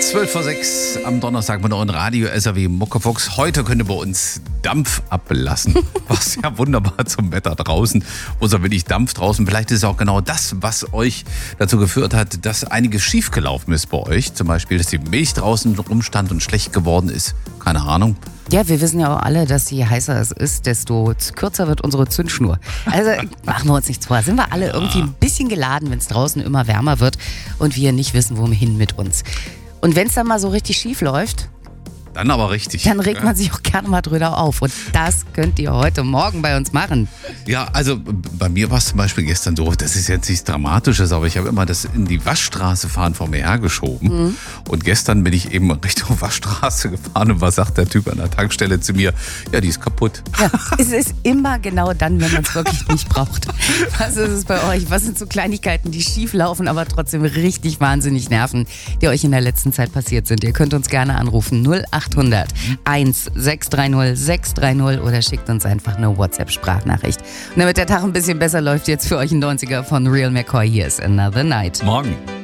12:06 am Donnerstag mit eurem Radio SAW Muckefuchs. Heute könnt ihr bei uns Dampf ablassen. Was ja wunderbar zum Wetter draußen. Wo so wenig Dampf draußen. Vielleicht ist es auch genau das, was euch dazu geführt hat, dass einiges schiefgelaufen ist bei euch. Zum Beispiel, dass die Milch draußen rumstand und schlecht geworden ist. Keine Ahnung. Ja, wir wissen ja auch alle, dass je heißer es ist, desto kürzer wird unsere Zündschnur. Also machen wir uns nichts vor. Sind wir alle irgendwie ein bisschen geladen, wenn es draußen immer wärmer wird und wir nicht wissen, wohin mit uns. Und wenn es dann mal so richtig schief läuft, dann aber richtig. Dann regt man sich auch gerne mal drüber auf. Und das könnt ihr heute Morgen bei uns machen. Ja, also bei mir war es zum Beispiel gestern so, das ist jetzt nichts Dramatisches, aber ich habe immer das in die Waschstraße fahren vor mir hergeschoben. Mhm. Und gestern bin ich eben Richtung Waschstraße gefahren und was sagt der Typ an der Tankstelle zu mir? Ja, die ist kaputt. Ja, es ist immer genau dann, wenn man es wirklich nicht braucht. Was ist es bei euch? Was sind so Kleinigkeiten, die schief laufen, aber trotzdem richtig wahnsinnig nerven, die euch in der letzten Zeit passiert sind? Ihr könnt uns gerne anrufen. 0800 1630 630 oder schickt uns einfach eine WhatsApp-Sprachnachricht. Und damit der Tag ein bisschen besser läuft, jetzt für euch ein 90er von Real McCoy. Hier ist Another Night. Morgen.